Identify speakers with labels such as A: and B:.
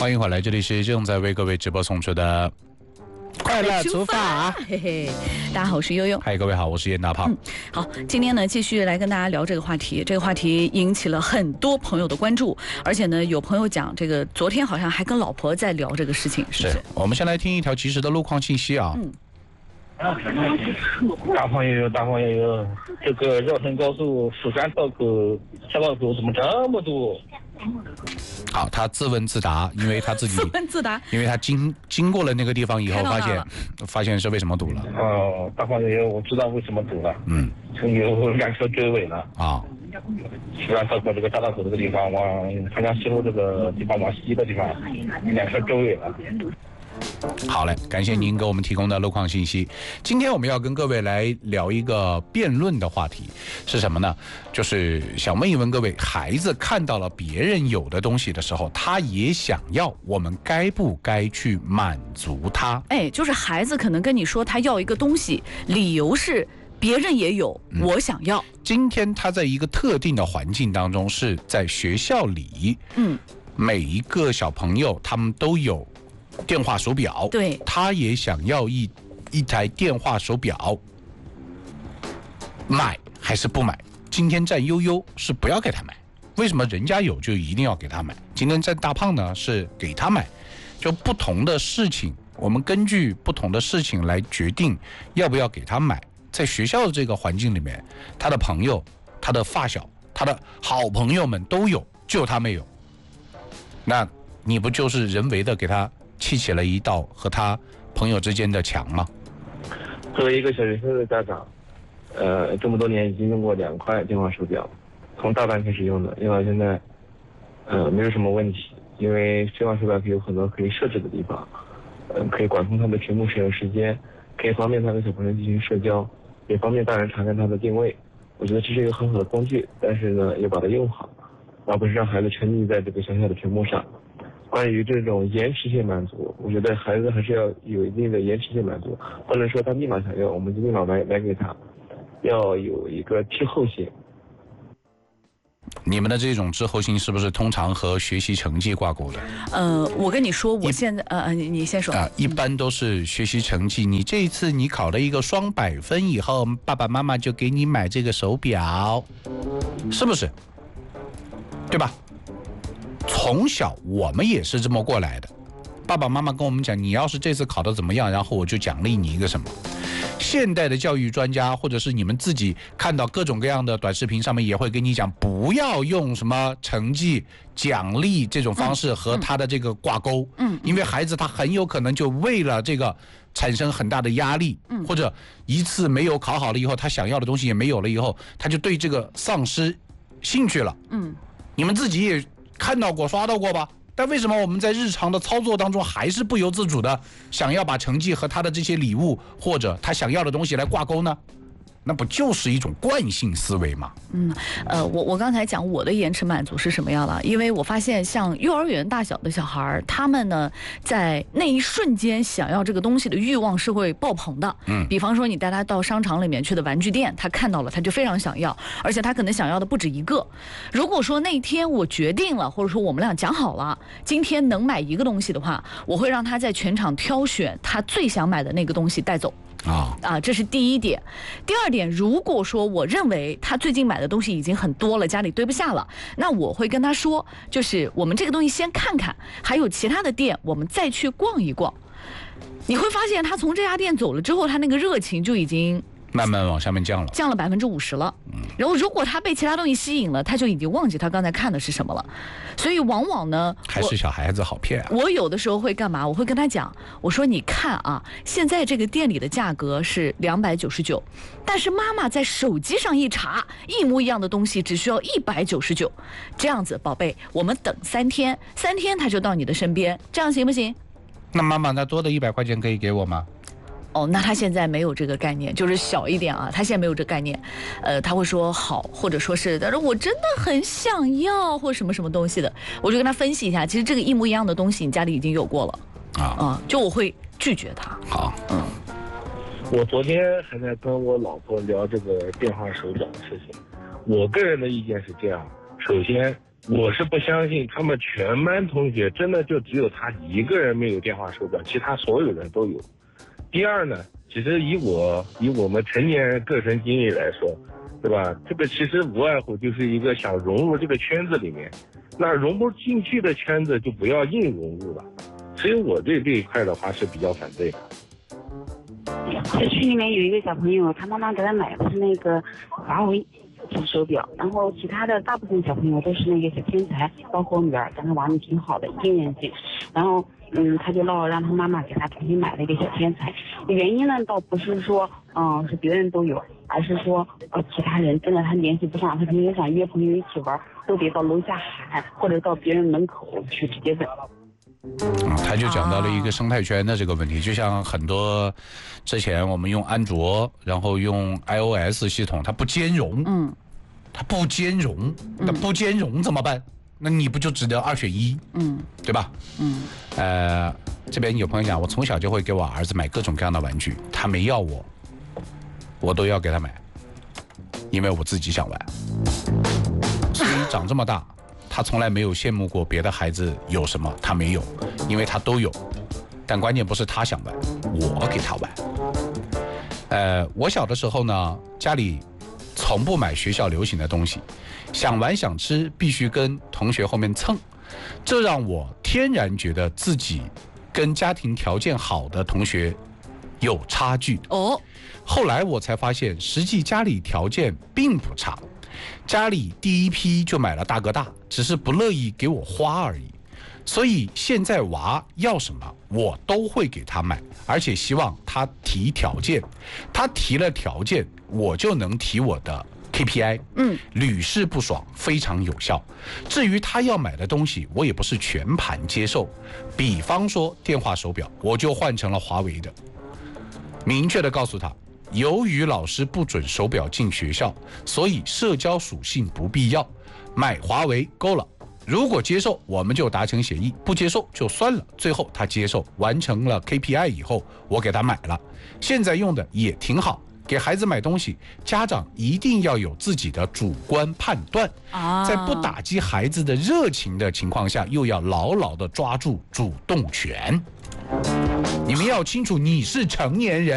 A: 欢迎回来，这里是正在为各位直播送出的快乐出发，
B: 嘿嘿，大家好，我是悠悠。
A: 嗨，各位好，我是严大胖。
B: 好，今天呢继续来跟大家聊这个话题。这个话题引起了很多朋友的关注，而且呢，有朋友讲这个昨天好像还跟老婆在聊这个事情，是不是？
A: 我们先来听一条及时的路况信息啊。
C: 大胖也有，这个绕城高速釜山道口下道口怎么这么多？
A: 好，他自问自答，因为他自己
B: 自问自答，
A: 因为他经过了那个地方以后，发现是为什么堵了。
C: 哦，大胖也有，我知道为什么堵了。有辆车追尾了啊。釜山道口这个大道口这个地方，往长江西路这个地方往西的地方，辆车追尾了。
A: 好嘞，感谢您给我们提供的路况信息。今天我们要跟各位来聊一个辩论的话题，是什么呢？就是想问一问各位，孩子看到了别人有的东西的时候，他也想要，我们该不该去满足他？
B: 就是孩子可能跟你说他要一个东西，理由是别人也有，我想要。
A: 今天他在一个特定的环境当中，是在学校里，每一个小朋友他们都有电话手表，
B: 对，
A: 他也想要一台电话手表，买还是不买？今天站悠悠是不要给他买，为什么人家有就一定要给他买？今天站大胖呢是给他买，就不同的事情，我们根据不同的事情来决定要不要给他买。在学校的这个环境里面，他的朋友、他的发小、他的好朋友们都有，就他没有，那你不就是人为的给他砌起了一道和他朋友之间的墙吗？
C: 作为一个小学生的家长，这么多年已经用过2块电话手表，从大班开始用的，用到现在，没有什么问题。因为电话手表有很多可以设置的地方，可以管控它的屏幕使用时间，可以方便他的小朋友进行社交，也方便大人查看他的定位。我觉得这是一个很好的工具，但是呢，要把它用好，而不是让孩子沉溺在这个小小的屏幕上。关于这种延迟性满足，我觉得孩子还是要有一定的延迟性满足，不能说他立马想要，我们就立马买给他，要有一个滞后性。
A: 你们的这种滞后性是不是通常和学习成绩挂钩的？
B: 我跟你说，我现在你先说。
A: 一般都是学习成绩，你这一次你考了一个双100分以后，爸爸妈妈就给你买这个手表，是不是？对吧？从小我们也是这么过来的，爸爸妈妈跟我们讲，你要是这次考得怎么样，然后我就奖励你一个什么。现代的教育专家或者是你们自己看到各种各样的短视频上面也会跟你讲，不要用什么成绩奖励这种方式和他的这个挂钩，因为孩子他很有可能就为了这个产生很大的压力，或者一次没有考好了以后，他想要的东西也没有了以后，他就对这个丧失兴趣了。你们自己也看到过刷到过吧？但为什么我们在日常的操作当中还是不由自主的想要把成绩和他的这些礼物或者他想要的东西来挂钩呢？那不就是一种惯性思维吗？
B: 我刚才讲我的延迟满足是什么样了？因为我发现像幼儿园大小的小孩，他们呢在那一瞬间想要这个东西的欲望是会爆棚的。比方说你带他到商场里面去的玩具店，他看到了他就非常想要，而且他可能想要的不止一个。如果说那天我决定了，或者说我们俩讲好了，今天能买一个东西的话，我会让他在全场挑选他最想买的那个东西带走。这是第一点。第二点，如果说我认为他最近买的东西已经很多了，家里堆不下了，那我会跟他说，就是我们这个东西先看看，还有其他的店我们再去逛一逛。你会发现他从这家店走了之后，他那个热情就已经
A: 慢慢往下面降了
B: 50%了。然后如果他被其他东西吸引了，他就已经忘记他刚才看的是什么了。所以往往呢，
A: 还是小孩子好骗啊。
B: 我有的时候会干嘛？我会跟他讲，我说你看啊，现在这个店里的价格是299，但是妈妈在手机上一查，一模一样的东西只需要199。这样子，宝贝，我们等3天，3天他就到你的身边，这样行不行？
A: 那妈妈，那多的100块钱可以给我吗？
B: 那他现在没有这个概念，就是小一点啊，他现在没有这个概念，他会说好，或者说是，但是我真的很想要，或什么什么东西的，我就跟他分析一下，其实这个一模一样的东西你家里已经有过了，就我会拒绝他。
A: 好，
C: 我昨天还在跟我老婆聊这个电话手表的事情，我个人的意见是这样：首先，
D: 我是不相信他们全班同学真的就只有他一个人没有电话手表，其他所有人都有。第二呢，其实以我们成年人个人经历来说，对吧？这个其实无外乎就是一个想融入这个圈子里面，那融不进去的圈子就不要硬融入了。所以我对这一块的话是比较反对的。
E: 社区里面有一个小朋友，他妈妈给他买的是那个华为手表，然后其他的大部分小朋友都是那个小天才，包括我女儿，跟他玩的挺好的，1年级，然后他就让他妈妈给他重新买了一个小天才。原因呢，倒不是说是别人都有，而是说其他人真的他联系不上，他平时想约朋友一起玩，都得到楼下喊，或者到别人门口去直接问。
A: 他就讲到了一个生态圈的这个问题，就像很多之前我们用安卓，然后用 iOS 系统，它不兼容，它不兼容，那不兼容怎么办？那你不就只能2选1，对吧？这边有朋友讲，我从小就会给我儿子买各种各样的玩具，他没要我都要给他买，因为我自己想玩。所以长这么大，他从来没有羡慕过别的孩子有什么，他没有，因为他都有。但关键不是他想玩，我给他玩。我小的时候呢，家里从不买学校流行的东西，想玩想吃必须跟同学后面蹭，这让我天然觉得自己跟家庭条件好的同学有差距。后来我才发现，实际家里条件并不差，家里第一批就买了大哥大，只是不乐意给我花而已。所以现在娃要什么我都会给他买，而且希望他提条件，他提了条件我就能提我的 KPI， 屡试不爽，非常有效。至于他要买的东西，我也不是全盘接受，比方说电话手表，我就换成了华为的，明确的告诉他，由于老师不准手表进学校，所以社交属性不必要，买华为够了。如果接受，我们就达成协议；不接受就算了。最后他接受，完成了 KPI 以后，我给他买了，现在用的也挺好。给孩子买东西，家长一定要有自己的主观判断，在不打击孩子的热情的情况下，又要牢牢地抓住主动权。你们要清楚，你是成年人。